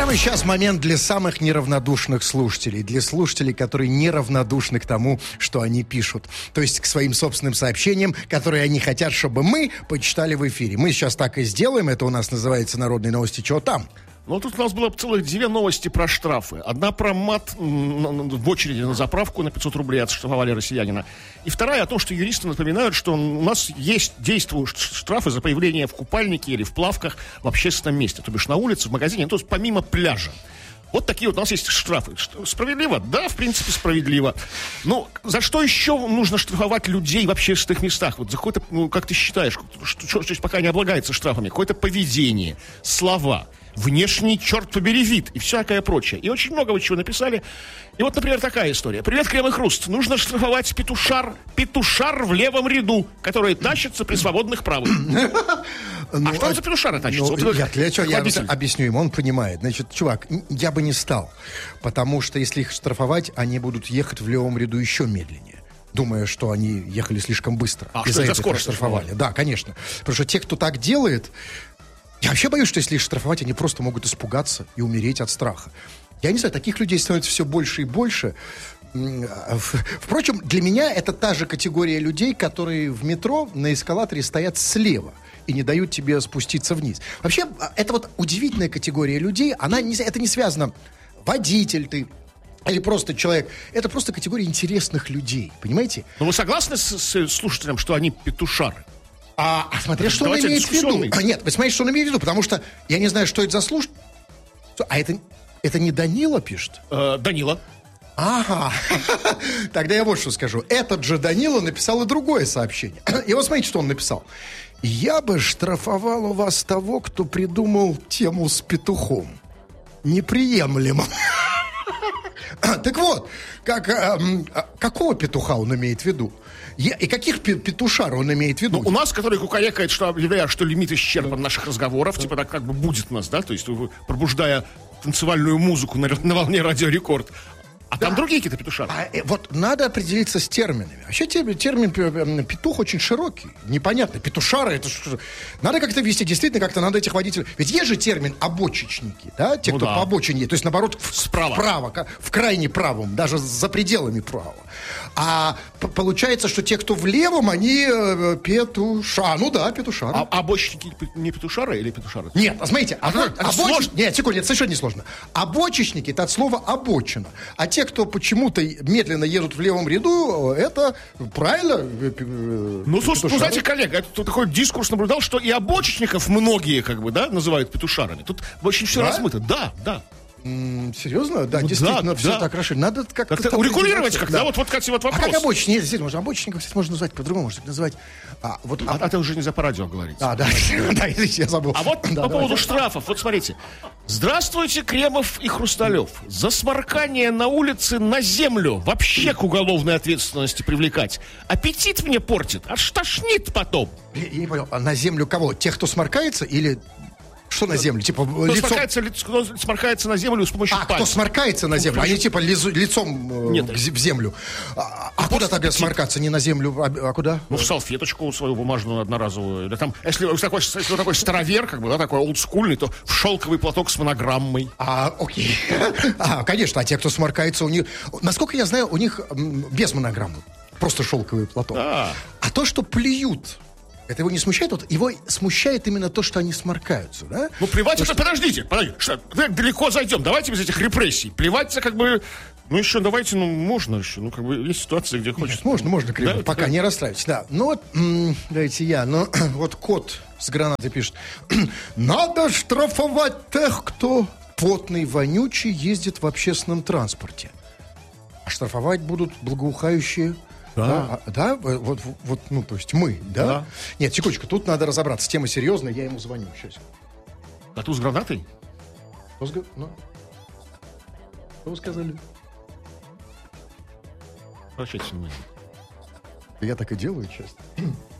Прямо сейчас момент для самых неравнодушных слушателей. Для слушателей, которые неравнодушны к тому, что они пишут. То есть к своим собственным сообщениям, которые они хотят, чтобы мы почитали в эфире. Мы сейчас так и сделаем. Это у нас называется «Народные новости». Чего там? Ну, тут у нас было целых 2 новости про штрафы. Одна про мат в очереди на заправку на 500 рублей отштрафовали россиянина. И вторая о том, что юристы напоминают, что у нас есть действуют штрафы за появление в купальнике или в плавках в общественном месте. То бишь на улице, в магазине, то есть помимо пляжа. Вот такие вот у нас есть штрафы. Справедливо? Да, в принципе, справедливо. Но за что еще нужно штрафовать людей в общественных местах? Вот за какое-то, ну, как ты считаешь, что пока не облагается штрафами, какое-то поведение, слова, внешний, черт побери, вид и всякое прочее. И очень много вы чего написали. И вот, например, такая история. Привет, Крем и Хруст. Нужно штрафовать петушар в левом ряду, который тащится при свободных правых. А что он за петушары тащится? Я объясню ему, он понимает. Значит, чувак, я бы не стал. Потому что если их штрафовать, они будут ехать в левом ряду еще медленнее, думая, что они ехали слишком быстро. А что, за скорость штрафовали? Да, конечно. Потому что те, кто так делает... Я вообще боюсь, что если их штрафовать, они просто могут испугаться и умереть от страха. Я не знаю, таких людей становится все больше и больше. Впрочем, для меня это та же категория людей, которые в метро на эскалаторе стоят слева и не дают тебе спуститься вниз. Вообще, это вот удивительная категория людей. Это не связано, водитель ты или просто человек. Это просто категория интересных людей, понимаете? Но вы согласны с слушателем, что они петушары? Смотря, что он имеет в виду. Нет, вы смотрите, что он имеет в виду, потому что я не знаю, что это за слушатель. А это не Данила пишет? Данила. Ага. Тогда я вот что скажу. Этот же Данила написал и другое сообщение. И вот смотрите, что он написал. Я бы штрафовал у вас того, кто придумал тему с петухом. Неприемлемо. Так вот, какого петуха он имеет в виду? И каких петушар он имеет в виду? Ну, у нас, который кукарекает, что объявляя, что лимит исчерпан наших разговоров, типа так как бы будет нас, да, то есть пробуждая танцевальную музыку на волне Радио Рекорд. А да. Там другие какие-то петушары. Вот надо определиться с терминами. Вообще термин петух очень широкий. Непонятно. Петушары, это что? Надо как-то вести, действительно, как-то надо этих водителей. Ведь есть же термин обочечники, да? Те, кто по обочине, то есть наоборот вправо, в крайне правом, даже за пределами права. А получается, что те, кто в левом, они петушары. Ну да, петушары. А обочечники не петушары или петушары? Нет, смотрите, нет, секунду, это совершенно не сложно. Обочечники, это от слова обочина. А те, кто почему-то медленно едут в левом ряду, это правильно. Ну, слушайте, знаете, коллега, тут такой дискурс наблюдал, что и обочечников многие, как бы, да, называют петушарами. Тут очень все размыто. Да. Серьезно? Да, ну, действительно, все так хорошо. Надо как-то урегулировать как-то, вот, кстати, вот вопрос. А как обочины? Нет, действительно, обочинников можно назвать по-другому, можно назвать. Это уже нельзя по радио говорить. Да, я забыл. А вот по поводу штрафов, вот смотрите. Здравствуйте, Кремов и Хрусталев. За сморкание на улице на землю вообще к уголовной ответственности привлекать. Аппетит мне портит, аж тошнит потом. Я не понял, а на землю кого? Тех, кто сморкается или... Что на землю? Типа кто сморкается на землю с помощью пальцев. Кто сморкается на землю, они типа лицом в землю. А куда тогда сморкаться? Не на землю, а куда? Ну, в салфеточку свою бумажную одноразовую. Или там, если такой старовер, как бы, да, такой олдскульный, то в шелковый платок с монограммой. Окей. Конечно, а те, кто сморкается, у них... Насколько я знаю, у них без монограммы. Просто шелковый платок. А то, что плюют... Это его не смущает? Вот его смущает именно то, что они сморкаются, да? Ну, плевать, подождите, так далеко зайдем, давайте без этих репрессий. Плевать, как бы, ну, еще давайте, можно еще, как бы, есть ситуации, где хочется. Нет, можно, да? Пока не расстраивайтесь, да. Ну, вот, давайте вот кот с гранатой пишет. Надо штрафовать тех, кто потный, вонючий, ездит в общественном транспорте. А штрафовать будут благоухающие... Да, вот, ну, то есть мы, да? Нет, секундочку, тут надо разобраться. Тема серьезная, я ему звоню. Сейчас. А тут с гранатой? Что вы сказали? Обращайте внимание. Я так и делаю, честно.